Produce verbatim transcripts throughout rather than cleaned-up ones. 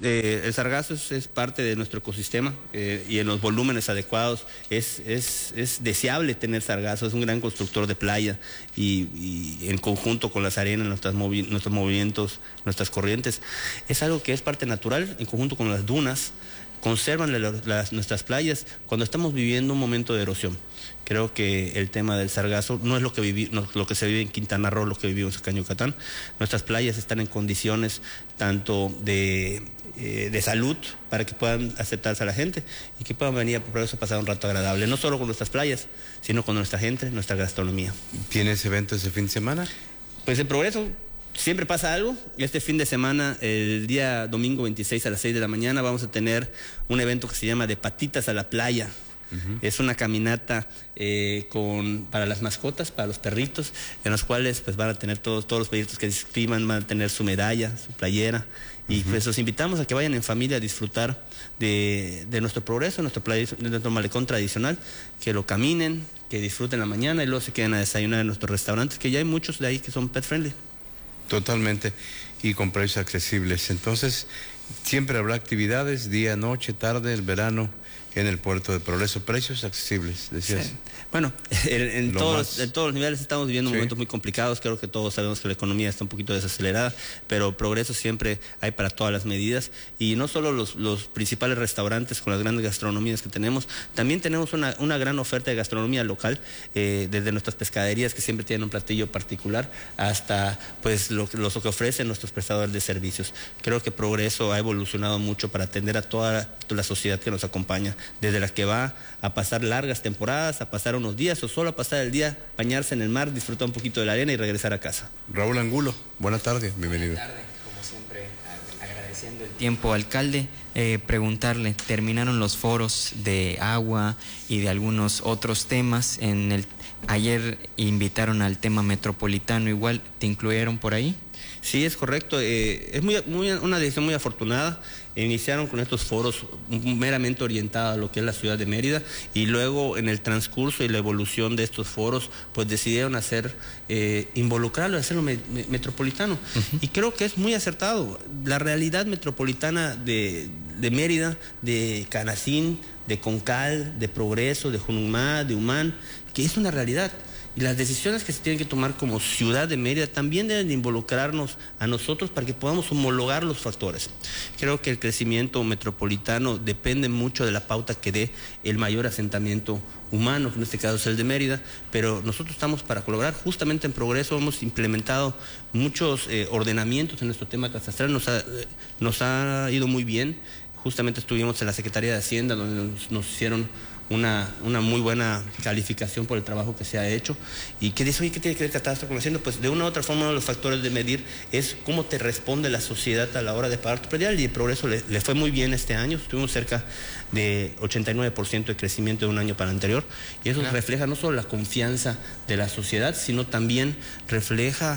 eh, el sargazo es, es parte de nuestro ecosistema eh, y en los volúmenes adecuados es, es, es deseable tener sargazo, es un gran constructor de playa y, y en conjunto con las arenas, nuestras movi nuestros movimientos, nuestras corrientes, es algo que es parte natural en conjunto con las dunas, conservan las, las, nuestras playas cuando estamos viviendo un momento de erosión. Creo que el tema del sargazo no es lo que, vivi, no, lo que se vive en Quintana Roo, lo que vivimos acá en Yucatán. Nuestras playas están en condiciones tanto de, eh, de salud para que puedan aceptarse a la gente y que puedan venir a Progreso a pasar un rato agradable, no solo con nuestras playas, sino con nuestra gente, nuestra gastronomía. ¿Tienes evento ese fin de semana? Pues en Progreso siempre pasa algo. Este fin de semana, el día domingo veintiséis a las seis de la mañana, vamos a tener un evento que se llama De Patitas a la Playa. Uh-huh. Es una caminata eh, con, para las mascotas, para los perritos, en los cuales pues van a tener todos, todos los perritos que se inscriban, van a tener su medalla, su playera. Y uh-huh. pues los invitamos a que vayan en familia a disfrutar de, de nuestro Progreso, nuestro, play, de nuestro malecón tradicional, que lo caminen, que disfruten la mañana y luego se queden a desayunar en nuestros restaurantes, que ya hay muchos de ahí que son pet friendly. Totalmente, y con precios accesibles. Entonces, siempre habrá actividades, día, noche, tarde, el verano, en el puerto de Progreso. Precios accesibles, decías. Sí. Bueno, en, en, todos, en todos los niveles estamos viviendo sí. momentos muy complicados. Creo que todos sabemos que la economía está un poquito desacelerada, pero Progreso siempre hay para todas las medidas. Y no solo los, los principales restaurantes con las grandes gastronomías que tenemos, también tenemos una, una gran oferta de gastronomía local, eh, desde nuestras pescaderías que siempre tienen un platillo particular, hasta pues lo, lo que ofrecen nuestros prestadores de servicios. Creo que Progreso ha evolucionado mucho para atender a toda la sociedad que nos acompaña, desde la que va a pasar largas temporadas, a pasar unos días o solo a pasar el día, bañarse en el mar, disfrutar un poquito de la arena y regresar a casa. Raúl Angulo, buenas tardes, bienvenido. Buenas tardes, como siempre, agradeciendo el tiempo, alcalde. Eh, preguntarle, terminaron los foros de agua y de algunos otros temas. En el ayer invitaron al tema metropolitano, igual, ¿te incluyeron por ahí? Sí, es correcto. Eh, es muy, muy, una decisión muy afortunada. Iniciaron con estos foros meramente orientados a lo que es la ciudad de Mérida y luego en el transcurso y la evolución de estos foros pues decidieron hacer, eh, involucrarlo, hacerlo me, me, metropolitano. Uh-huh. Y creo que es muy acertado. La realidad metropolitana de, de Mérida, de Canacín, de Concal, de Progreso, de Junumá, de Humán, que es una realidad. Y las decisiones que se tienen que tomar como ciudad de Mérida también deben de involucrarnos a nosotros para que podamos homologar los factores. Creo que el crecimiento metropolitano depende mucho de la pauta que dé el mayor asentamiento humano, que en este caso es el de Mérida, pero nosotros estamos para colaborar. Justamente en Progreso hemos implementado muchos eh, ordenamientos en nuestro tema catastral, nos ha, eh, nos ha ido muy bien. Justamente estuvimos en la Secretaría de Hacienda, donde nos, nos hicieron Una, una muy buena calificación por el trabajo que se ha hecho. ¿Y qué dice? Oye, ¿qué tiene que ver catastro con Hacienda? Pues de una u otra forma uno de los factores de medir es cómo te responde la sociedad a la hora de pagar tu predial, y el Progreso le, le fue muy bien este año. Estuvimos cerca de ochenta y nueve por ciento de crecimiento de un año para el anterior, y eso claro. refleja no solo la confianza de la sociedad, sino también refleja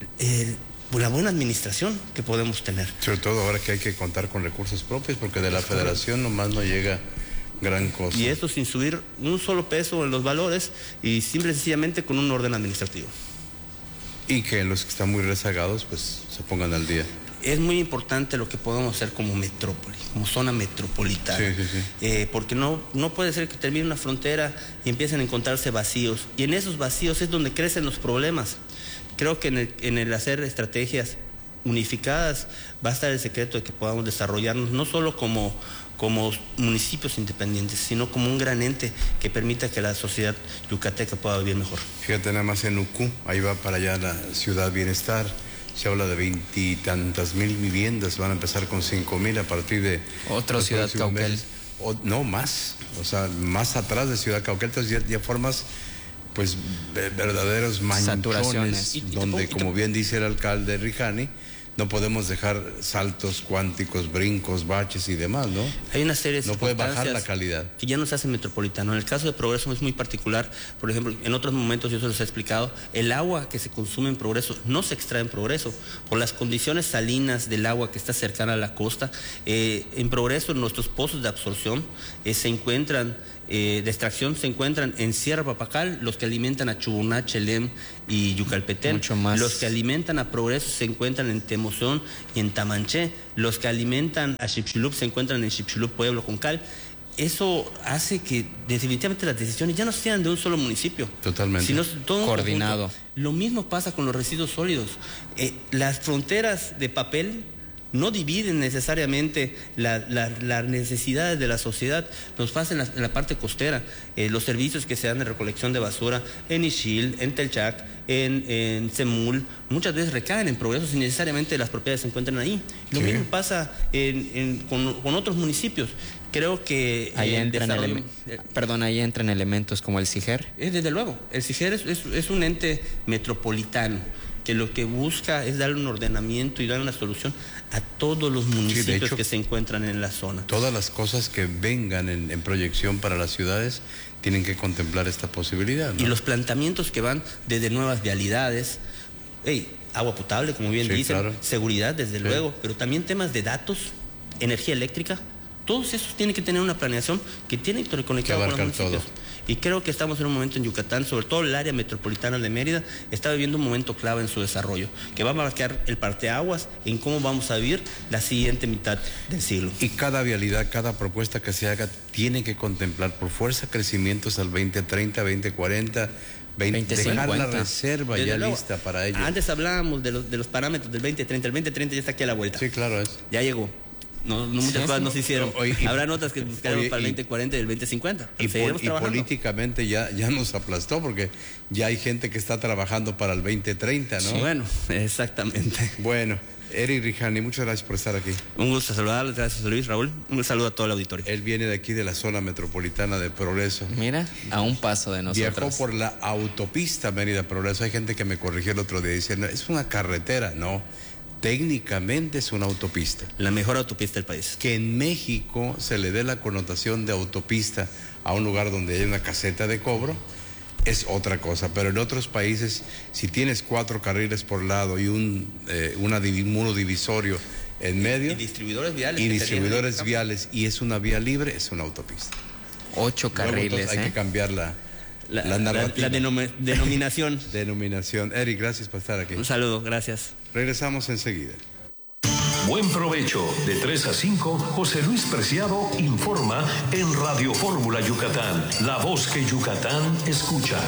el la buena administración que podemos tener. Sobre todo ahora que hay que contar con recursos propios, porque de la federación nomás no llega gran cosa. Y esto sin subir un solo peso en los valores y simple y sencillamente con un orden administrativo. Y que los que están muy rezagados pues se pongan al día. Es muy importante lo que podemos hacer como metrópoli, como zona metropolitana. Sí, sí, sí. Eh, porque no, no puede ser que termine una frontera y empiecen a encontrarse vacíos. Y en esos vacíos es donde crecen los problemas. Creo que en el, en el hacer estrategias unificadas va a estar el secreto de que podamos desarrollarnos no solo como, como municipios independientes, sino como un gran ente que permita que la sociedad yucateca pueda vivir mejor. Fíjate nada más en Ucú, ahí va para allá la ciudad bienestar, se habla de veintitantas mil viviendas, van a empezar con cinco mil a partir de... Otra ciudad Cauquel. O, no, más, o sea, más atrás de Ciudad Cauquel, entonces ya, ya formas pues verdaderos manchones, y, donde, y te, como bien dice el alcalde Rijani, no podemos dejar saltos cuánticos, brincos, baches y demás, ¿no? Hay una serie de no puede bajar la calidad. Que ya no se hace metropolitano. En el caso de Progreso es muy particular. Por ejemplo, en otros momentos yo se los he explicado, el agua que se consume en Progreso no se extrae en Progreso. Por las condiciones salinas del agua que está cercana a la costa, eh, en Progreso nuestros pozos de absorción eh, se encuentran... Eh, de extracción se encuentran en Sierra Papacal, los que alimentan a Chubuná, Chelem, y Yucalpetén. Mucho más. Los que alimentan a Progreso se encuentran en Temozón y en Tamanché. Los que alimentan a Xipxulup se encuentran en Xipxulup, Pueblo Juncal. Eso hace que definitivamente las decisiones ya no sean de un solo municipio. Totalmente. Sino todo coordinado. Lo mismo pasa con los residuos sólidos. Eh, las fronteras de papel no dividen necesariamente las la, la necesidades de la sociedad. Nos pasa en la, en la parte costera. Eh, los servicios que se dan de recolección de basura en Ixil, en Telchac, en, en Semul, muchas veces recaen en Progreso sin necesariamente las propiedades se encuentran ahí. Lo sí. mismo pasa en, en, con, con otros municipios. Creo que... Ahí, eh, entran desarrollo... eh, perdón, ahí entran elementos como el CIGER. Eh, desde luego, el CIGER es, es, es un ente metropolitano que lo que busca es darle un ordenamiento y darle una solución a todos los municipios sí, hecho, que se encuentran en la zona. Todas las cosas que vengan en, en proyección para las ciudades tienen que contemplar esta posibilidad, ¿no? Y los planteamientos que van desde nuevas vialidades, hey, agua potable, como bien sí, dicen, claro. Seguridad, desde sí. luego, pero también temas de datos, energía eléctrica. Todos esos tienen que tener una planeación que tiene que conectar con los municipios. Todo. Y creo que estamos en un momento en Yucatán, sobre todo el área metropolitana de Mérida, está viviendo un momento clave en su desarrollo, que va a marcar el parteaguas en cómo vamos a vivir la siguiente mitad del siglo. Y cada vialidad, cada propuesta que se haga, tiene que contemplar por fuerza crecimientos al veinte treinta, veinte cuarenta, veinte, dejar la reserva Desde ya luego, lista para ello. Antes hablábamos de los, de los parámetros del veinte treinta, el veinte treinta ya está aquí a la vuelta. Sí, claro es. Ya llegó. No, no muchas sí, cosas no se hicieron. Oye, y, Habrán otras que buscaremos para el veinte cuarenta y el veinte cincuenta. Y, pol, y políticamente ya, ya nos aplastó porque ya hay gente que está trabajando para el veinte treinta, ¿no? Sí, bueno, exactamente. Bueno, Eric Rijani, muchas gracias por estar aquí. Un gusto saludarles, gracias Luis, Raúl. Un saludo a todo el auditorio. Él viene de aquí, de la zona metropolitana de Progreso. Mira, a un paso de nosotros. Viajó por la autopista Mérida-Progreso. Hay gente que me corrigió el otro día diciendo, es una carretera, no. Técnicamente es una autopista. La mejor autopista del país. Que en México se le dé la connotación de autopista a un lugar donde hay una caseta de cobro es otra cosa, pero en otros países si tienes cuatro carriles por lado y un eh, una, un muro divisorio en medio y, y distribuidores viales y distribuidores viales y es una vía libre, es una autopista. Ocho carriles. Luego, entonces, ¿eh? hay que cambiar la La, la, la, la denom denominación. Denominación. Eric, gracias por estar aquí. Un saludo, gracias. Regresamos enseguida. Buen provecho. De tres a cinco, José Luis Preciado informa en Radio Fórmula Yucatán. La voz que Yucatán escucha.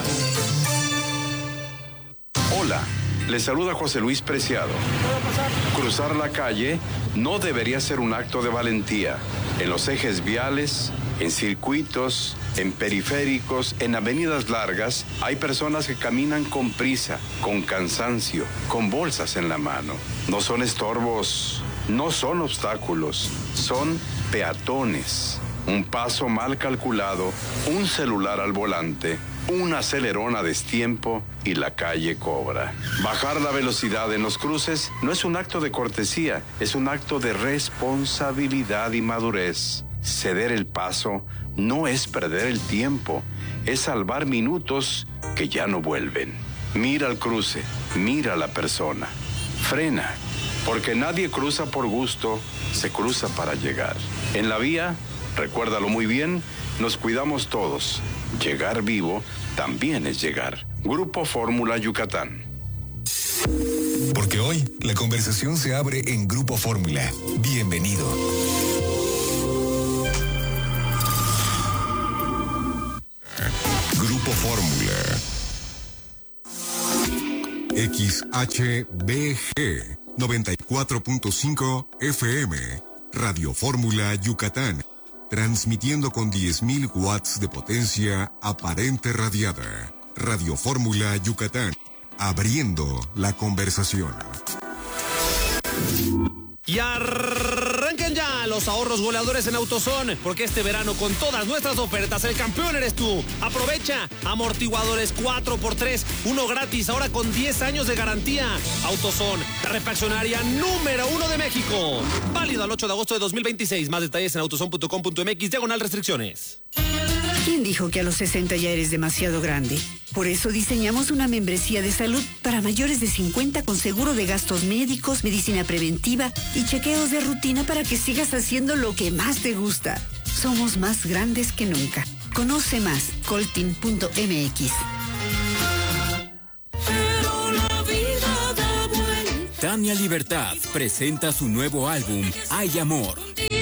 Hola, les saluda José Luis Preciado. Cruzar la calle no debería ser un acto de valentía. En los ejes viales, en circuitos, en periféricos, en avenidas largas, hay personas que caminan con prisa, con cansancio, con bolsas en la mano. No son estorbos, no son obstáculos, son peatones. Un paso mal calculado, un celular al volante, un acelerón a destiempo y la calle cobra. Bajar la velocidad en los cruces no es un acto de cortesía, es un acto de responsabilidad y madurez. Ceder el paso no es perder el tiempo, es salvar minutos que ya no vuelven. Mira el cruce, mira a la persona. Frena, porque nadie cruza por gusto, se cruza para llegar. En la vía, recuérdalo muy bien, nos cuidamos todos. Llegar vivo también es llegar. Grupo Fórmula Yucatán. Porque hoy la conversación se abre en Grupo Fórmula. Bienvenido. Grupo Fórmula. X H B G noventa y cuatro punto cinco F M. Radio Fórmula Yucatán. Transmitiendo con diez mil watts de potencia aparente radiada. Radio Fórmula Yucatán. Abriendo la conversación. Y arranquen ya los ahorros goleadores en AutoZone, porque este verano con todas nuestras ofertas el campeón eres tú. Aprovecha amortiguadores cuatro por tres, uno gratis, ahora con diez años de garantía. AutoZone, la refaccionaria número uno de México. Válido al ocho de agosto de dos mil veintiséis. Más detalles en autozone punto com punto mx, diagonal restricciones. ¿Quién dijo que a los sesenta ya eres demasiado grande? Por eso diseñamos una membresía de salud para mayores de cincuenta con seguro de gastos médicos, medicina preventiva y chequeos de rutina para que sigas haciendo lo que más te gusta. Somos más grandes que nunca. Conoce más, coltin punto m x. Tania Libertad presenta su nuevo álbum, Hay Amor.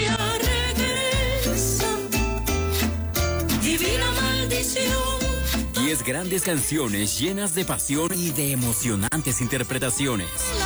Divina maldición. Diez grandes canciones llenas de pasión y de emocionantes interpretaciones.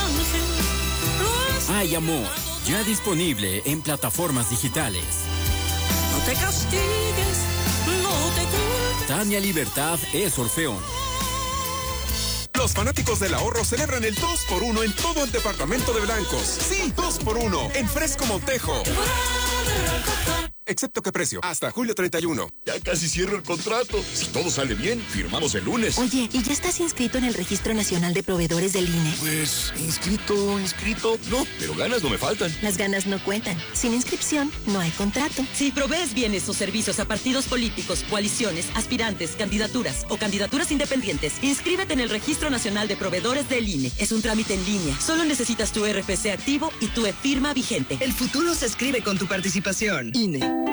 Hay Amor, ya disponible en plataformas digitales. No te castigues, no te culpes. Tania Libertad es Orfeón. Los fanáticos del ahorro celebran el dos por uno en todo el departamento de blancos. Sí, dos por uno en Fresco Montejo. Excepto qué precio, hasta julio treinta y uno. Ya casi cierro el contrato. Si todo sale bien, firmamos el lunes. Oye, ¿y ya estás inscrito en el Registro Nacional de Proveedores del I N E? Pues, inscrito, inscrito, no, pero ganas no me faltan. Las ganas no cuentan. Sin inscripción, no hay contrato. Si provees bienes o servicios a partidos políticos, coaliciones, aspirantes, candidaturas o candidaturas independientes, inscríbete en el Registro Nacional de Proveedores del I N E. Es un trámite en línea. Solo necesitas tu R F C activo y tu e-firma vigente. El futuro se escribe con tu participación. I N E.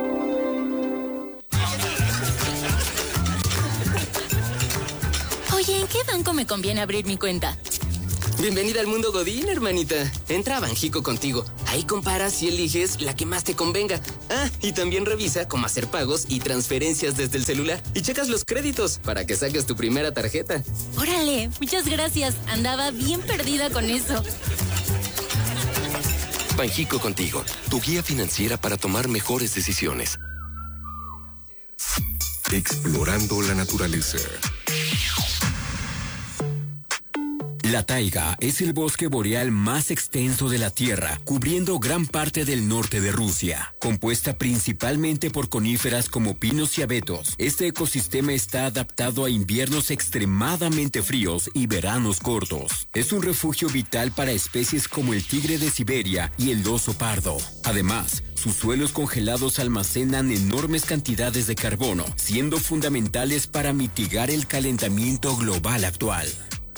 Oye, ¿en qué banco me conviene abrir mi cuenta? Bienvenida al mundo Godín, hermanita. Entra a Banjico contigo. Ahí comparas y eliges la que más te convenga. Ah, y también revisa cómo hacer pagos y transferencias desde el celular. Y checas los créditos para que saques tu primera tarjeta. Órale, muchas gracias. Andaba bien perdida con eso. Banjico contigo, tu guía financiera para tomar mejores decisiones. Explorando la naturaleza. La taiga es el bosque boreal más extenso de la Tierra, cubriendo gran parte del norte de Rusia. Compuesta principalmente por coníferas como pinos y abetos, este ecosistema está adaptado a inviernos extremadamente fríos y veranos cortos. Es un refugio vital para especies como el tigre de Siberia y el oso pardo. Además, sus suelos congelados almacenan enormes cantidades de carbono, siendo fundamentales para mitigar el calentamiento global actual.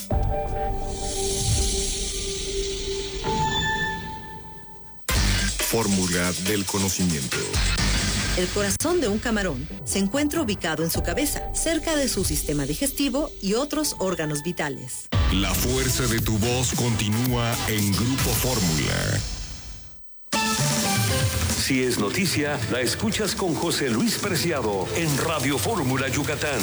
Fórmula del conocimiento. El corazón de un camarón se encuentra ubicado en su cabeza, cerca de su sistema digestivo y otros órganos vitales. La fuerza de tu voz continúa en Grupo Fórmula. Si es noticia, la escuchas con José Luis Preciado en Radio Fórmula Yucatán.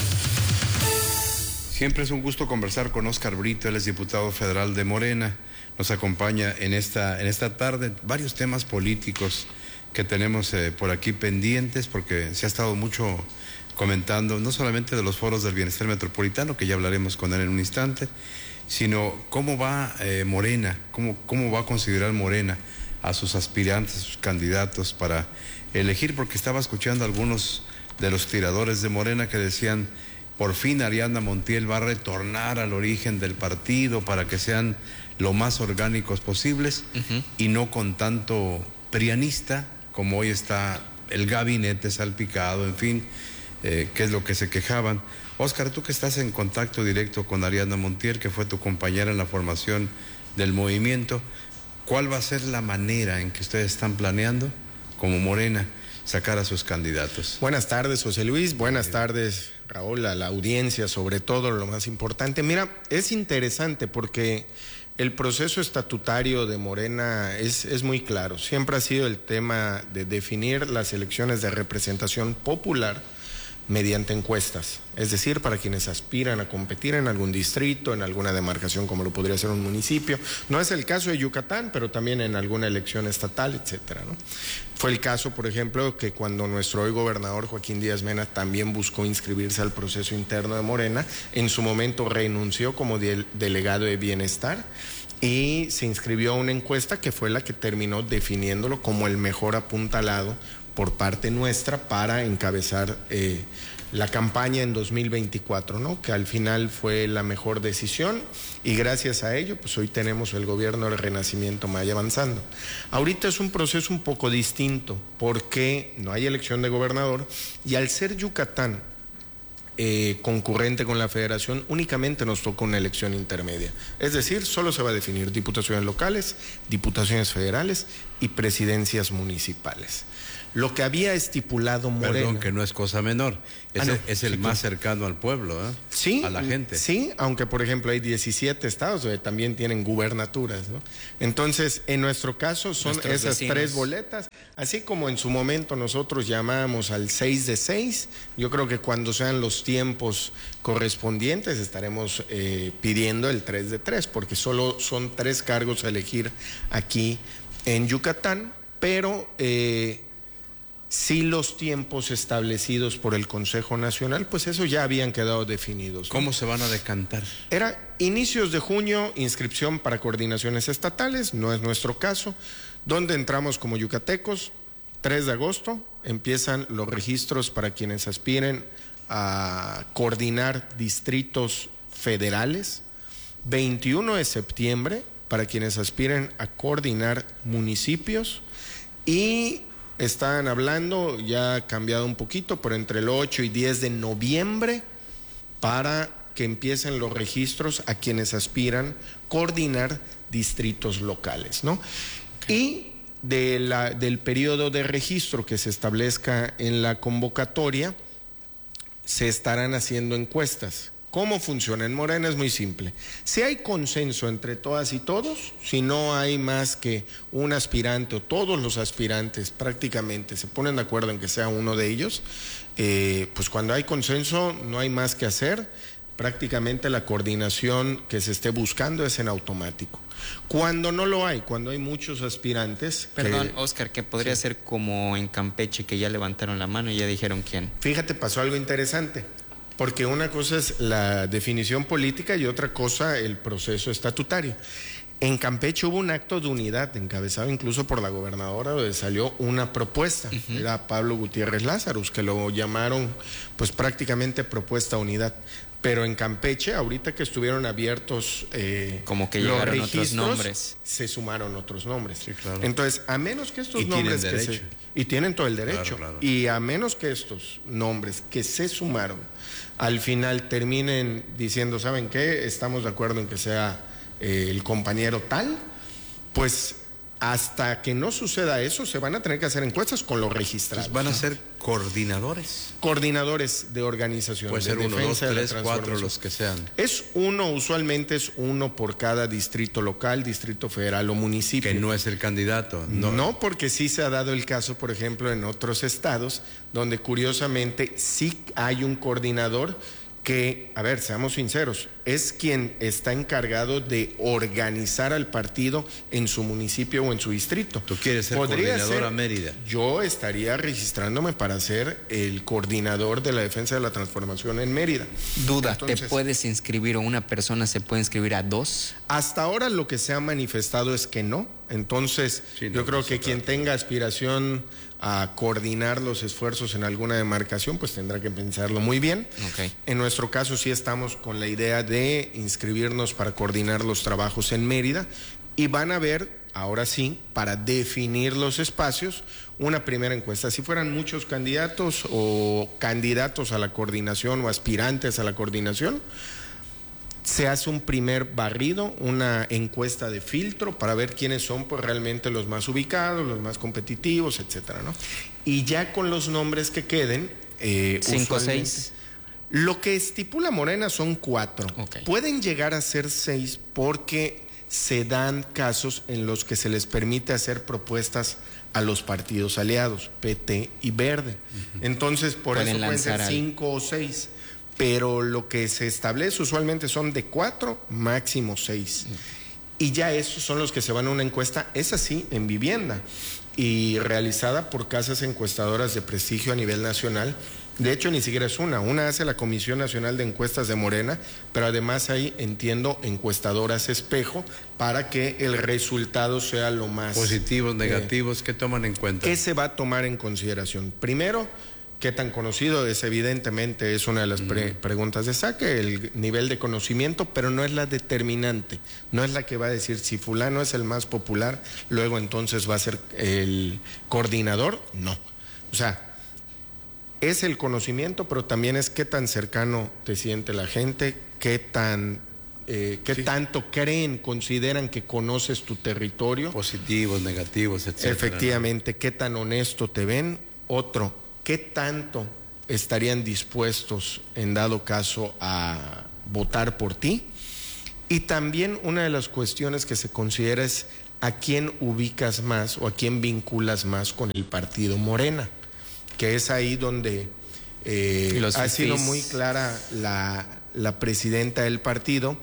Siempre es un gusto conversar con Óscar Brito, él es diputado federal de Morena. Nos acompaña en esta, en esta tarde varios temas políticos que tenemos eh, por aquí pendientes, porque se ha estado mucho comentando, no solamente de los foros del bienestar metropolitano, que ya hablaremos con él en un instante, sino cómo va eh, Morena, cómo, cómo va a considerar Morena a sus aspirantes, a sus candidatos para elegir, porque estaba escuchando a algunos de los tiradores de Morena que decían: por fin Ariadna Montiel va a retornar al origen del partido para que sean lo más orgánicos posibles, uh-huh. y no con tanto prianista como hoy está el gabinete salpicado, en fin, eh, que es lo que se quejaban. Óscar, tú que estás en contacto directo con Ariadna Montiel, que fue tu compañera en la formación del movimiento, ¿cuál va a ser la manera en que ustedes están planeando, como Morena, sacar a sus candidatos? Buenas tardes, José Luis. Buenas tardes, Raúl, a la audiencia, sobre todo lo más importante. Mira, es interesante porque el proceso estatutario de Morena es, es muy claro. Siempre ha sido el tema de definir las elecciones de representación popular mediante encuestas, es decir, para quienes aspiran a competir en algún distrito, en alguna demarcación como lo podría ser un municipio. No es el caso de Yucatán, pero también en alguna elección estatal, etcétera, ¿no? Fue el caso, por ejemplo, que cuando nuestro hoy gobernador Joaquín Díaz Mena también buscó inscribirse al proceso interno de Morena, en su momento renunció como de- delegado de bienestar y se inscribió a una encuesta que fue la que terminó definiéndolo como el mejor apuntalado por parte nuestra para encabezar eh, la campaña en dos mil veinticuatro, ¿no? Que al final fue la mejor decisión y gracias a ello, pues hoy tenemos el gobierno del Renacimiento Maya avanzando. Ahorita es un proceso un poco distinto porque no hay elección de gobernador y al ser Yucatán Eh, concurrente con la federación, únicamente nos toca una elección intermedia. Es decir, solo se va a definir diputaciones locales, diputaciones federales y presidencias municipales. Lo que había estipulado Morena... Perdón, que no es cosa menor. Es, Ah, no, el, es el sí, más claro. cercano al pueblo, ¿eh? Sí, a la gente. Sí, aunque por ejemplo hay diecisiete estados donde también tienen gubernaturas, ¿no? Entonces, en nuestro caso son Nuestros esas vecinos. tres boletas, así como en su momento nosotros llamábamos al seis de seis, yo creo que cuando sean los tiempos correspondientes estaremos eh, pidiendo el tres de tres, porque solo son tres cargos a elegir aquí en Yucatán, pero... Eh, Sí, los tiempos establecidos por el Consejo Nacional, pues eso ya habían quedado definidos, ¿no? ¿Cómo se van a decantar? Era inicios de junio, inscripción para coordinaciones estatales, no es nuestro caso, donde entramos como yucatecos, tres de agosto, empiezan los registros para quienes aspiren a coordinar distritos federales, veintiuno de septiembre para quienes aspiren a coordinar municipios y... Están hablando, ya ha cambiado un poquito, pero entre el ocho y diez de noviembre para que empiecen los registros a quienes aspiran coordinar distritos locales, ¿no? Y de la, del periodo de registro que se establezca en la convocatoria, se estarán haciendo encuestas. ¿Cómo funciona? En Morena es muy simple. Si hay consenso entre todas y todos, si no hay más que un aspirante o todos los aspirantes prácticamente se ponen de acuerdo en que sea uno de ellos, eh, pues cuando hay consenso no hay más que hacer. Prácticamente la coordinación que se esté buscando es en automático. Cuando no lo hay, cuando hay muchos aspirantes... Perdón, que, Oscar, que podría sí. ser como en Campeche, que ya levantaron la mano y ya dijeron quién. Fíjate, pasó algo interesante. Porque una cosa es la definición política y otra cosa el proceso estatutario. En Campeche hubo un acto de unidad, encabezado incluso por la gobernadora, donde salió una propuesta. Uh-huh. Era Pablo Gutiérrez Lázaro, que lo llamaron pues prácticamente propuesta unidad. Pero en Campeche, ahorita que estuvieron abiertos eh, como que los llegaron registros, otros nombres, se sumaron otros nombres. Sí, claro. Entonces, a menos que estos y nombres tienen que derecho. se, y tienen todo el derecho, claro, claro. y a menos que estos nombres que se sumaron al final terminen diciendo, ¿saben qué? Estamos de acuerdo en que sea eh, el compañero tal, pues hasta que no suceda eso se van a tener que hacer encuestas con los registrados. Pues van a ser coordinadores. Coordinadores de organización. Puede ser de uno, dos, defensa de la tres, cuatro, transformación. los que sean. Es uno, usualmente es uno por cada distrito local, distrito federal o municipio. Que no es el candidato. No. no, porque sí se ha dado el caso, por ejemplo, en otros estados, donde curiosamente sí hay un coordinador que, a ver, seamos sinceros, es quien está encargado de organizar al partido en su municipio o en su distrito. ¿Tú quieres ser Podría coordinador ser, a Mérida? Yo estaría registrándome para ser el coordinador de la defensa de la transformación en Mérida. Duda, Entonces, ¿te puedes inscribir o una persona se puede inscribir a dos? Hasta ahora lo que se ha manifestado es que no. Entonces, sí, no, yo creo no que quien tenga aspiración a coordinar los esfuerzos en alguna demarcación, pues tendrá que pensarlo muy bien. Okay. En nuestro caso sí estamos con la idea de inscribirnos para coordinar los trabajos en Mérida y van a ver, ahora sí, para definir los espacios, una primera encuesta. Si fueran muchos candidatos o candidatos a la coordinación o aspirantes a la coordinación, se hace un primer barrido, una encuesta de filtro para ver quiénes son pues, realmente los más ubicados, los más competitivos, etcétera, ¿no? Y ya con los nombres que queden, eh, cinco o seis. Lo que estipula Morena son cuatro. Okay. Pueden llegar a ser seis porque se dan casos en los que se les permite hacer propuestas a los partidos aliados, P T y Verde. Uh-huh. Entonces, por pueden eso pueden ser cinco al... o seis. Pero lo que se establece usualmente son de cuatro, máximo seis. Y ya esos son los que se van a una encuesta, es así, en vivienda, y realizada por casas encuestadoras de prestigio a nivel nacional. De hecho, ni siquiera es una, una hace la Comisión Nacional de Encuestas de Morena, pero además hay, entiendo, encuestadoras espejo para que el resultado sea lo más... Positivos, negativos, eh, ¿qué toman en cuenta? ¿Qué se va a tomar en consideración? Primero, ¿qué tan conocido es? Evidentemente es una de las pre preguntas de saque, el nivel de conocimiento, pero no es la determinante, no es la que va a decir si fulano es el más popular, luego entonces va a ser el coordinador, no. O sea, es el conocimiento, pero también es qué tan cercano te siente la gente, qué tan eh, qué sí. tanto creen, consideran que conoces tu territorio. Positivos, negativos, etcétera. Efectivamente, qué tan honesto te ven. Otro, qué tanto estarían dispuestos, en dado caso, a votar por ti. Y también una de las cuestiones que se considera es a quién ubicas más o a quién vinculas más con el partido Morena, que es ahí donde eh, ha sido muy clara la, la presidenta del partido.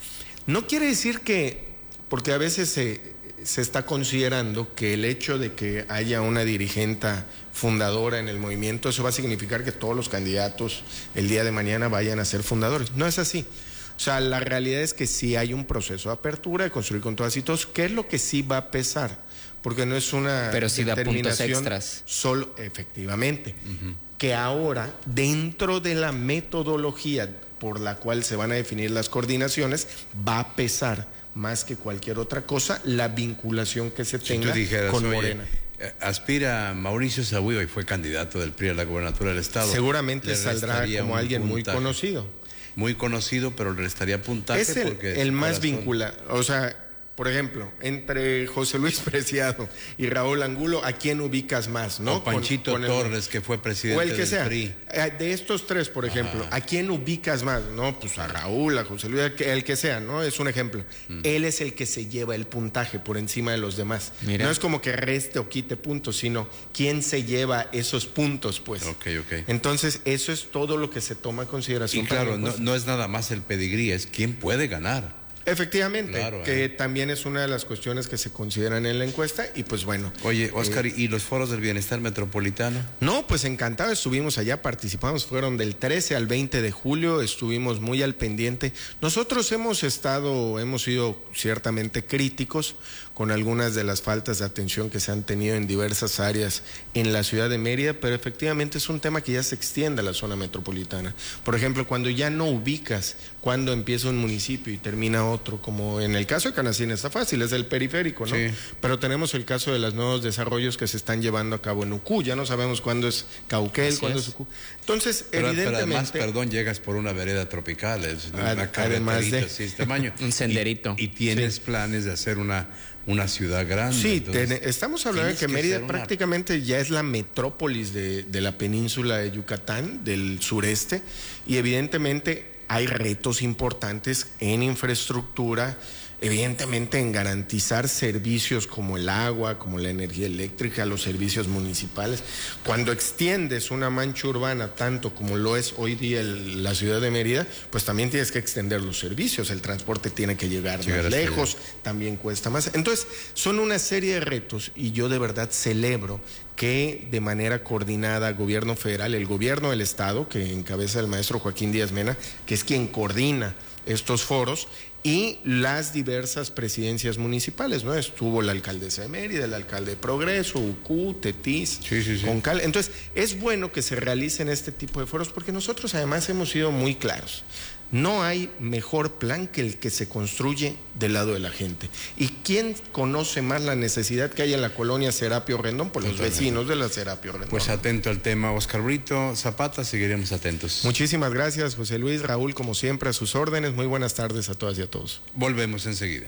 No quiere decir que, porque a veces se, se está considerando que el hecho de que haya una dirigente fundadora en el movimiento, eso va a significar que todos los candidatos el día de mañana vayan a ser fundadores. No es así. O sea, la realidad es que sí hay un proceso de apertura, de construir con todas y todos. ¿Qué es lo que sí va a pesar? Porque no es una Pero sí da puntos extras. Solo, efectivamente. Uh-huh. Que ahora, dentro de la metodología por la cual se van a definir las coordinaciones, va a pesar más que cualquier otra cosa la vinculación que se tenga si dijeras, con Morena. Oye, aspira Mauricio Zahuiba y fue candidato del P R I a la gobernatura del Estado. Seguramente saldrá como alguien puntaje. muy conocido. Muy conocido, pero le restaría puntaje. Es el, porque el más vinculado. O sea, por ejemplo, entre José Luis Preciado y Raúl Angulo, ¿a quién ubicas más? ¿No? O Panchito con, con Torres, el, que fue presidente o el que del sea. P R I. De estos tres, por ejemplo, Ajá. ¿a quién ubicas más? No, pues a Raúl, a José Luis, el que, el que sea, ¿no? Es un ejemplo. Mm. Él es el que se lleva el puntaje por encima de los demás. Mira. No es como que reste o quite puntos, sino quién se lleva esos puntos, pues. Ok, ok. Entonces, eso es todo lo que se toma en consideración. Y claro, no, no es nada más el pedigrí, es quién puede ganar. Efectivamente, claro, que eh. también es una de las cuestiones que se consideran en la encuesta y pues bueno. Oye, Oscar, eh, ¿y los foros del bienestar metropolitano? No, pues encantado, estuvimos allá, participamos, fueron del trece al veinte de julio, estuvimos muy al pendiente. Nosotros hemos estado, hemos sido ciertamente críticos con algunas de las faltas de atención que se han tenido en diversas áreas en la ciudad de Mérida, pero efectivamente es un tema que ya se extiende a la zona metropolitana. Por ejemplo, cuando ya no ubicas cuando empieza un municipio y termina otro, como en el caso de Canacín está fácil, es el periférico, ¿no? Sí. Pero tenemos el caso de los nuevos desarrollos que se están llevando a cabo en Ucú, ya no sabemos cuándo es Cauquel, Así cuándo es, es Ucú. Entonces, pero, evidentemente... Pero además, perdón, llegas por una vereda tropical, es una ad, además de... así, este tamaño. Un senderito. Y, y tienes sí. planes de hacer una... una ciudad grande. Sí, entonces, ten, estamos hablando de que, que Mérida prácticamente una... ya es la metrópolis de, de la península de Yucatán, del sureste, y evidentemente hay retos importantes en infraestructura, evidentemente en garantizar servicios como el agua, como la energía eléctrica, los servicios municipales. Cuando extiendes una mancha urbana tanto como lo es hoy día el, la ciudad de Mérida, pues también tienes que extender los servicios, el transporte tiene que llegar más lejos, también cuesta más. Entonces, son una serie de retos y yo de verdad celebro que de manera coordinada gobierno federal, el gobierno del estado, que encabeza el maestro Joaquín Díaz Mena, que es quien coordina estos foros, y las diversas presidencias municipales, ¿no? Estuvo la alcaldesa de Mérida, el alcalde de Progreso, Ucú, Tetís, sí, sí, sí. Concal. Entonces, es bueno que se realicen este tipo de foros porque nosotros además hemos sido muy claros. No hay mejor plan que el que se construye del lado de la gente. ¿Y quién conoce más la necesidad que hay en la colonia Serapio Rendón? Pues los vecinos de la Serapio Rendón. Pues atento al tema, Oscar Brito Zapata, seguiremos atentos. Muchísimas gracias, José Luis. Raúl, como siempre, a sus órdenes. Muy buenas tardes a todas y a todos. Volvemos enseguida.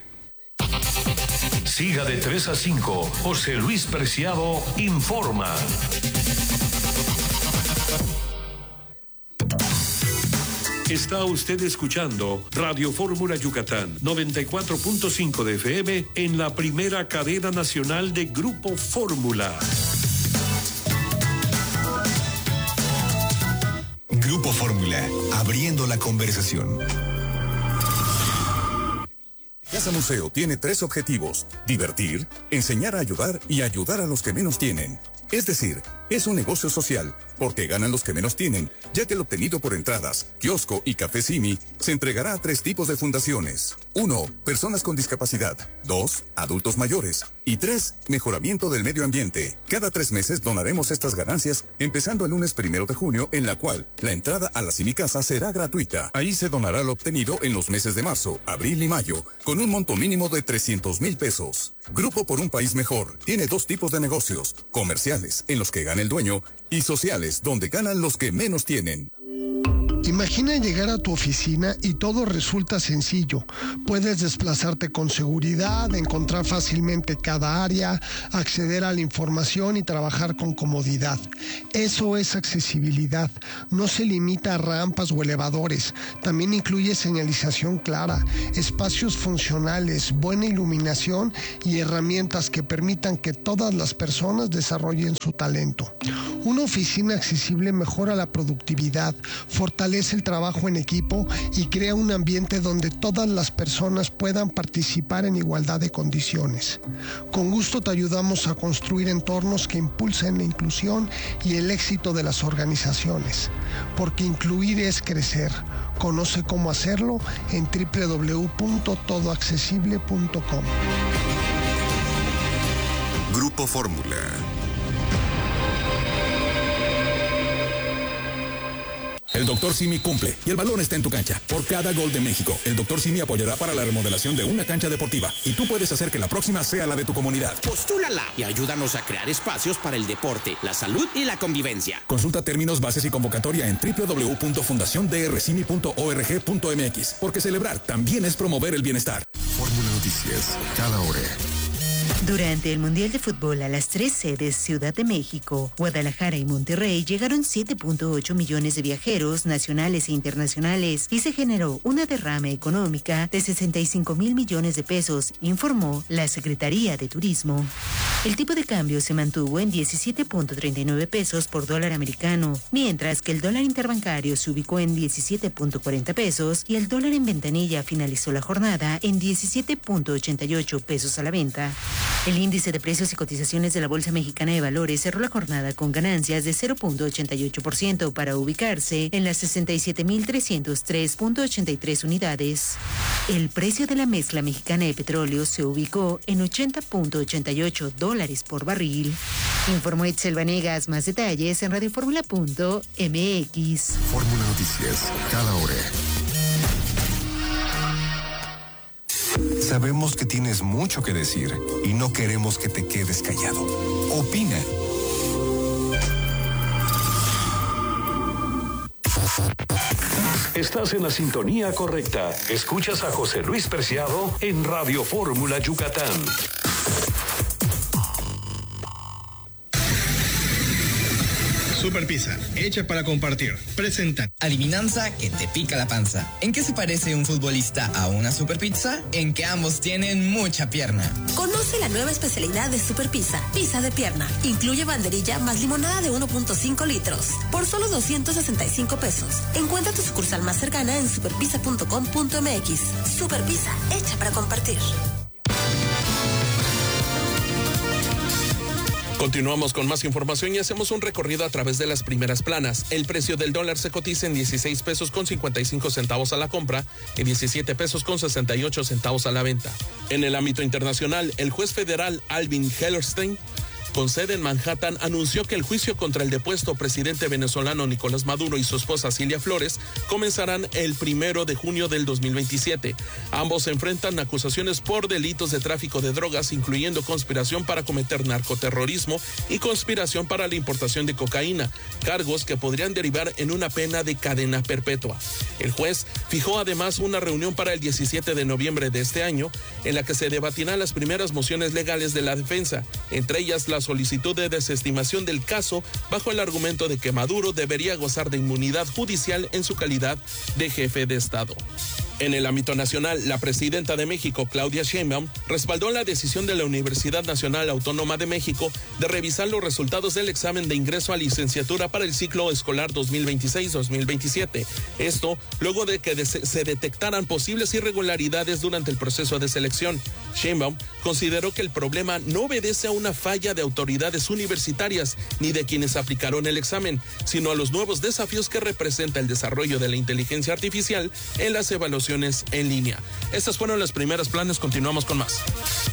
Siga de tres a cinco. José Luis Preciado informa. Está usted escuchando Radio Fórmula Yucatán, noventa y cuatro punto cinco de F M en la primera cadena nacional de Grupo Fórmula. Grupo Fórmula, abriendo la conversación. Casa Museo tiene tres objetivos: divertir, enseñar a ayudar y ayudar a los que menos tienen. Es decir, es un negocio social, porque ganan los que menos tienen, ya que el obtenido por entradas, kiosco y café Simi se entregará a tres tipos de fundaciones. Uno, personas con discapacidad. Dos, adultos mayores. Y tres, mejoramiento del medio ambiente. Cada tres meses donaremos estas ganancias, empezando el lunes primero de junio, en la cual la entrada a la Simi Casa será gratuita. Ahí se donará lo obtenido en los meses de marzo, abril y mayo, con un monto mínimo de trescientos mil pesos. Grupo por un País Mejor tiene dos tipos de negocios: comerciales, en los que gana el dueño, y sociales, donde ganan los que menos tienen. Imagina llegar a tu oficina y todo resulta sencillo. Puedes desplazarte con seguridad, encontrar fácilmente cada área, acceder a la información y trabajar con comodidad. Eso es accesibilidad. No se limita a rampas o elevadores. También incluye señalización clara, espacios funcionales, buena iluminación y herramientas que permitan que todas las personas desarrollen su talento. Una oficina accesible mejora la productividad, fortalece el trabajo en equipo y crea un ambiente donde todas las personas puedan participar en igualdad de condiciones. Con gusto te ayudamos a construir entornos que impulsen la inclusión y el éxito de las organizaciones, porque incluir es crecer. Conoce cómo hacerlo en doble u doble u doble u punto todo accesible punto com. Grupo Fórmula. El doctor Simi cumple y el balón está en tu cancha. Por cada gol de México, el doctor Simi apoyará para la remodelación de una cancha deportiva y tú puedes hacer que la próxima sea la de tu comunidad. Postúlala y ayúdanos a crear espacios para el deporte, la salud y la convivencia. Consulta términos, bases y convocatoria en doble u doble u doble u punto fundación d r simi punto org punto m x, porque celebrar también es promover el bienestar. Fórmula Noticias, cada hora. Durante el Mundial de Fútbol a las tres sedes Ciudad de México, Guadalajara y Monterrey llegaron siete punto ocho millones de viajeros nacionales e internacionales y se generó una derrama económica de sesenta y cinco mil millones de pesos, informó la Secretaría de Turismo. El tipo de cambio se mantuvo en diecisiete punto treinta y nueve pesos por dólar americano, mientras que el dólar interbancario se ubicó en diecisiete punto cuarenta pesos y el dólar en ventanilla finalizó la jornada en diecisiete punto ochenta y ocho pesos a la venta. El índice de precios y cotizaciones de la Bolsa Mexicana de Valores cerró la jornada con ganancias de cero punto ochenta y ocho por ciento para ubicarse en las sesenta y siete mil trescientos tres punto ochenta y tres unidades. El precio de la mezcla mexicana de petróleo se ubicó en ochenta punto ochenta y ocho dólares por barril. Informó Itzel Vanegas. Más detalles en radioformula punto m x. Fórmula Noticias, cada hora. Sabemos que tienes mucho que decir y no queremos que te quedes callado. Opina. Estás en la sintonía correcta. Escuchas a José Luis Preciado en Radio Fórmula Yucatán. Super Pizza, hecha para compartir. Presenta. Adivinanza que te pica la panza. ¿En qué se parece un futbolista a una super pizza? En que ambos tienen mucha pierna. Conoce la nueva especialidad de Super Pizza, pizza de pierna. Incluye banderilla más limonada de uno punto cinco litros. Por solo doscientos sesenta y cinco pesos. Encuentra tu sucursal más cercana en superpizza punto com punto m x. Super Pizza, hecha para compartir. Continuamos con más información y hacemos un recorrido a través de las primeras planas. El precio del dólar se cotiza en dieciséis pesos con cincuenta y cinco centavos a la compra y diecisiete pesos con sesenta y ocho centavos a la venta. En el ámbito internacional, el juez federal Alvin Hellerstein, con sede en Manhattan, anunció que el juicio contra el depuesto presidente venezolano Nicolás Maduro y su esposa Cilia Flores comenzarán el primero de junio del dos mil veintisiete. Ambos se enfrentan acusaciones por delitos de tráfico de drogas, incluyendo conspiración para cometer narcoterrorismo y conspiración para la importación de cocaína, cargos que podrían derivar en una pena de cadena perpetua. El juez fijó además una reunión para el diecisiete de noviembre de este año, en la que se debatirán las primeras mociones legales de la defensa, entre ellas la solicitud de desestimación del caso bajo el argumento de que Maduro debería gozar de inmunidad judicial en su calidad de jefe de Estado. En el ámbito nacional, la presidenta de México, Claudia Sheinbaum, respaldó la decisión de la Universidad Nacional Autónoma de México de revisar los resultados del examen de ingreso a licenciatura para el ciclo escolar dos mil veintiséis dos mil veintisiete. Esto luego de que se detectaran posibles irregularidades durante el proceso de selección. Sheinbaum consideró que el problema no obedece a una falla de autoridades universitarias ni de quienes aplicaron el examen, sino a los nuevos desafíos que representa el desarrollo de la inteligencia artificial en las evaluaciones en línea. Estas fueron las primeras planas. Continuamos con más.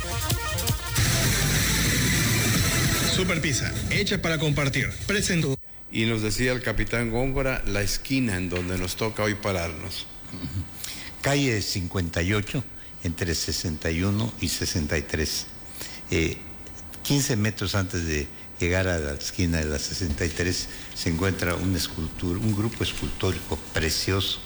Super Pizza, hecha para compartir. Presento. Y nos decía el capitán Góngora la esquina en donde nos toca hoy pararnos. Calle cincuenta y ocho, entre sesenta y uno y sesenta y tres. Eh, quince metros antes de llegar a la esquina de la sesenta y tres, se encuentra una escultura, un grupo escultórico precioso.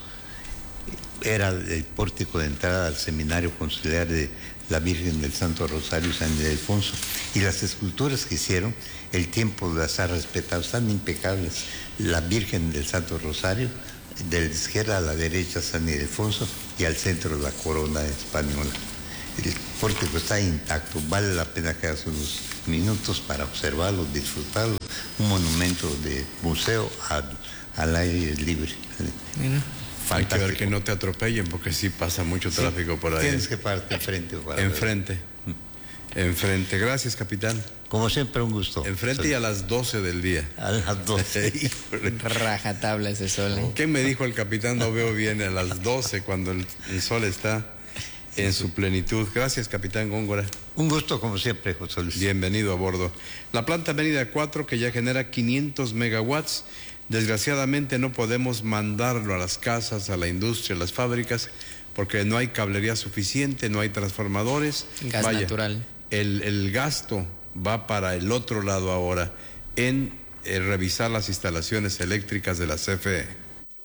Era el pórtico de entrada al seminario conciliar de la Virgen del Santo Rosario, San Ildefonso. Y las esculturas que hicieron, el tiempo las ha respetado, están impecables. La Virgen del Santo Rosario, de la izquierda a la derecha San Ildefonso y al centro la corona española. El pórtico está intacto, vale la pena que hagas unos minutos para observarlo, disfrutarlo. Un monumento de museo al, al aire libre. Mira. Hay que ver que no te atropellen porque sí pasa mucho tráfico sí, por ahí. Tienes que pararte enfrente. Para enfrente. Ver. Enfrente. Gracias, capitán. Como siempre, un gusto. Enfrente y a las doce del día. A las doce. Rajatabla ese sol. ¿eh? ¿Qué me dijo el capitán? No veo bien a las doce cuando el, el sol está en su plenitud. Gracias, capitán Góngora. Un gusto, como siempre, José Luis. Bienvenido a bordo. La planta Mérida cuatro, que ya genera quinientos megawatts. Desgraciadamente no podemos mandarlo a las casas, a la industria, a las fábricas, porque no hay cablería suficiente, no hay transformadores. Gas Vaya, natural. El, el gasto va para el otro lado ahora, en eh, revisar las instalaciones eléctricas de la C F E.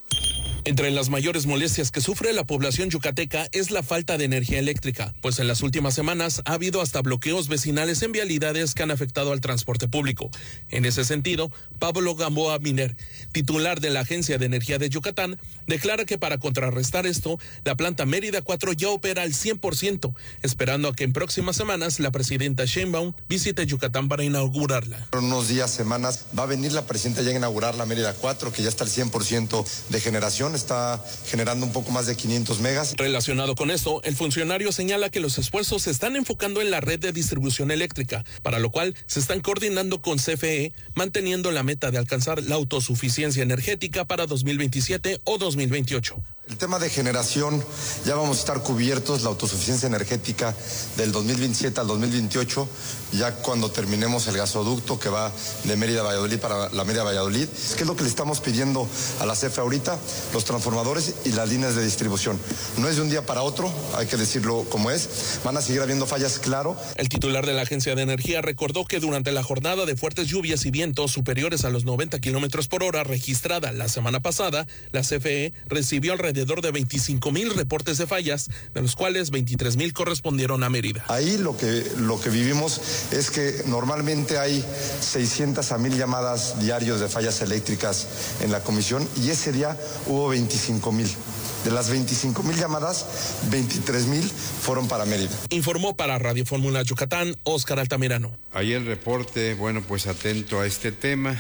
Entre las mayores molestias que sufre la población yucateca es la falta de energía eléctrica, pues en las últimas semanas ha habido hasta bloqueos vecinales en vialidades que han afectado al transporte público. En ese sentido, Pablo Gamboa Miner, titular de la Agencia de Energía de Yucatán, declara que para contrarrestar esto, la planta Mérida cuatro ya opera al cien por ciento, esperando a que en próximas semanas la presidenta Sheinbaum visite Yucatán para inaugurarla. En unos días, semanas, va a venir la presidenta ya a inaugurar la Mérida cuatro, que ya está al cien por ciento de generación. Está generando un poco más de quinientos megas. Relacionado con esto, el funcionario señala que los esfuerzos se están enfocando en la red de distribución eléctrica, para lo cual se están coordinando con C F E, manteniendo la meta de alcanzar la autosuficiencia energética para dos mil veintisiete o dos mil veintiocho. El tema de generación, ya vamos a estar cubiertos, la autosuficiencia energética del dos mil veintisiete al dos mil veintiocho, ya cuando terminemos el gasoducto que va de Mérida a Valladolid para la Mérida Valladolid. ¿Qué es lo que le estamos pidiendo a la C F E ahorita? Los transformadores y las líneas de distribución. No es de un día para otro, hay que decirlo como es. Van a seguir habiendo fallas, claro. El titular de la Agencia de Energía recordó que durante la jornada de fuertes lluvias y vientos superiores a los noventa kilómetros por hora registrada la semana pasada, la C F E recibió alrededor de veinticinco mil reportes de fallas, de los cuales veintitrés mil correspondieron a Mérida. Ahí lo que, lo que vivimos es que normalmente hay seiscientas a mil llamadas diarios de fallas eléctricas en la comisión y ese día hubo veinticinco mil. De las veinticinco mil llamadas, veintitrés mil fueron para Mérida. Informó para Radio Fórmula Yucatán, Óscar Altamirano. Ahí el reporte, bueno, pues atento a este tema.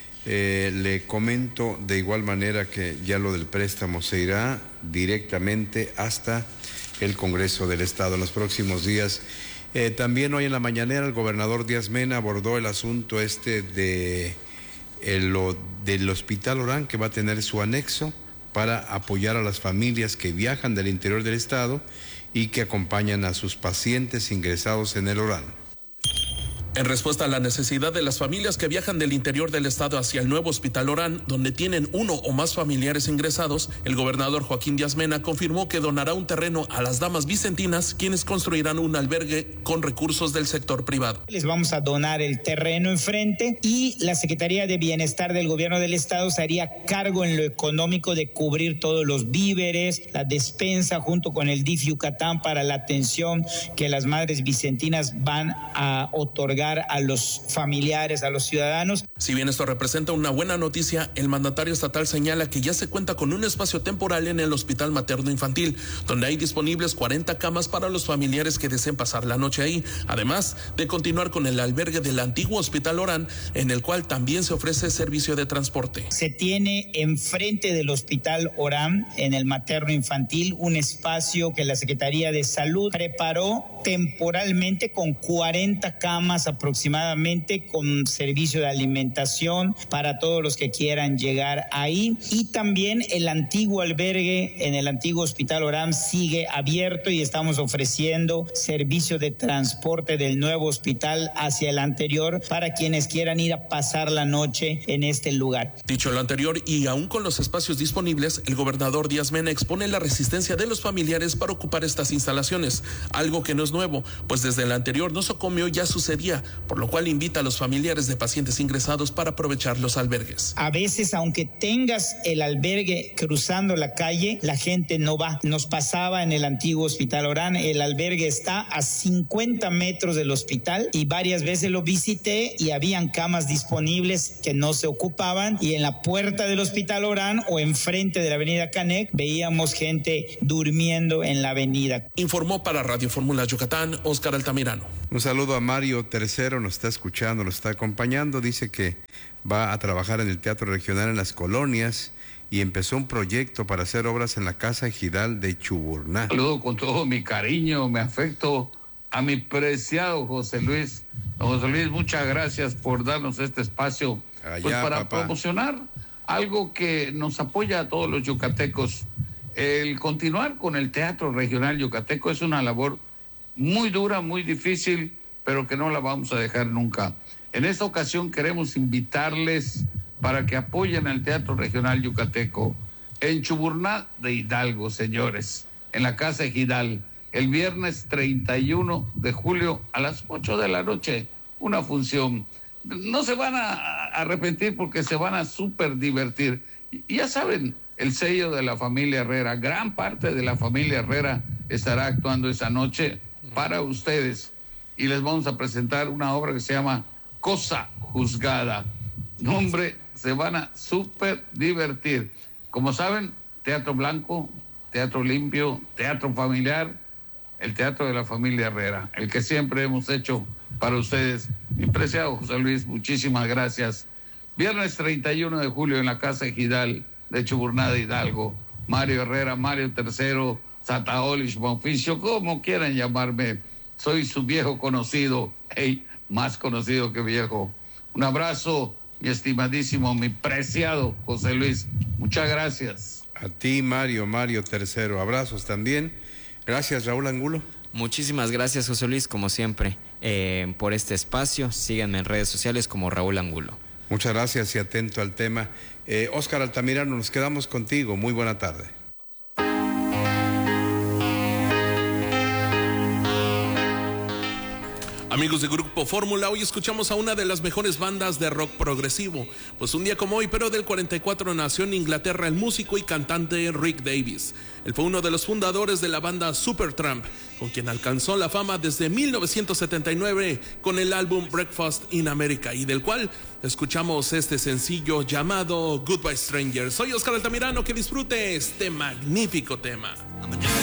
Eh, le comento de igual manera que ya lo del préstamo se irá directamente hasta el Congreso del Estado en los próximos días. Eh, también hoy en la mañanera el gobernador Díaz Mena abordó el asunto este de el, lo, del Hospital Orán, que va a tener su anexo para apoyar a las familias que viajan del interior del estado y que acompañan a sus pacientes ingresados en el Orán. En respuesta a la necesidad de las familias que viajan del interior del estado hacia el nuevo Hospital Orán, donde tienen uno o más familiares ingresados, el gobernador Joaquín Díaz Mena confirmó que donará un terreno a las damas vicentinas, quienes construirán un albergue con recursos del sector privado. Les vamos a donar el terreno enfrente y la Secretaría de Bienestar del Gobierno del Estado se haría cargo en lo económico de cubrir todos los víveres, la despensa junto con el D I F Yucatán para la atención que las madres vicentinas van a otorgar a los familiares, a los ciudadanos. Si bien esto representa una buena noticia, el mandatario estatal señala que ya se cuenta con un espacio temporal en el Hospital Materno Infantil, donde hay disponibles cuarenta camas para los familiares que deseen pasar la noche ahí, además de continuar con el albergue del antiguo Hospital Orán, en el cual también se ofrece servicio de transporte. Se tiene enfrente del Hospital Orán, en el Materno Infantil, un espacio que la Secretaría de Salud preparó temporalmente con cuarenta camas aproximadamente, con servicio de alimentación para todos los que quieran llegar ahí, y también el antiguo albergue en el antiguo Hospital Orán sigue abierto y estamos ofreciendo servicio de transporte del nuevo hospital hacia el anterior para quienes quieran ir a pasar la noche en este lugar. Dicho lo anterior, y aún con los espacios disponibles, el gobernador Díaz Mena expone la resistencia de los familiares para ocupar estas instalaciones, algo que no es nuevo, pues desde el anterior nosocomio ya sucedía, pandemia, por lo cual invita a los familiares de pacientes ingresados para aprovechar los albergues. A veces, aunque tengas el albergue cruzando la calle, la gente no va. Nos pasaba en el antiguo Hospital Orán, el albergue está a cincuenta metros del hospital y varias veces lo visité y habían camas disponibles que no se ocupaban, y en la puerta del Hospital Orán o enfrente de la avenida Canec veíamos gente durmiendo en la avenida. Informó para Radio Fórmula Yucatán, Óscar Altamirano. Un saludo a Mario Tercero, nos está escuchando, nos está acompañando, dice que va a trabajar en el Teatro Regional en las colonias y empezó un proyecto para hacer obras en la Casa Ejidal de Chuburná. Saludo con todo mi cariño, mi afecto a mi preciado José Luis. José Luis, muchas gracias por darnos este espacio Allá, pues para papá. promocionar algo que nos apoya a todos los yucatecos. El continuar con el Teatro Regional Yucateco es una labor muy dura, muy difícil, pero que no la vamos a dejar nunca. En esta ocasión queremos invitarles para que apoyen al Teatro Regional Yucateco en Chuburná de Hidalgo, señores, en la Casa Ejidal, el viernes treinta y uno de julio a las ocho de la noche, una función. No se van a arrepentir porque se van a súper divertir. Y ya saben, el sello de la familia Herrera, gran parte de la familia Herrera estará actuando esa noche para ustedes. Y les vamos a presentar una obra que se llama Cosa Juzgada. Nombre, se van a súper divertir. Como saben, teatro blanco, teatro limpio, teatro familiar, el teatro de la familia Herrera, el que siempre hemos hecho para ustedes. Mi preciado José Luis, muchísimas gracias. Viernes treinta y uno de julio en la Casa Ejidal de Chuburná de Hidalgo. Mario Herrera, Mario Tercero, Sataolish, Bonficio, como quieran llamarme. Soy su viejo conocido, hey, más conocido que viejo. Un abrazo, mi estimadísimo, mi preciado José Luis. Muchas gracias. A ti, Mario, Mario Tercero. Abrazos también. Gracias, Raúl Angulo. Muchísimas gracias, José Luis, como siempre, eh, por este espacio. Síganme en redes sociales como Raúl Angulo. Muchas gracias y atento al tema. Eh, Óscar Altamirano, nos quedamos contigo. Muy buena tarde. Amigos de Grupo Fórmula, hoy escuchamos a una de las mejores bandas de rock progresivo. Pues un día como hoy, pero del cuarenta y cuatro, nació en Inglaterra el músico y cantante Rick Davies. Él fue uno de los fundadores de la banda Supertramp, con quien alcanzó la fama desde mil novecientos setenta y nueve con el álbum Breakfast in America, y del cual escuchamos este sencillo llamado Goodbye Stranger. Soy Óscar Altamirano, que disfrute este magnífico tema.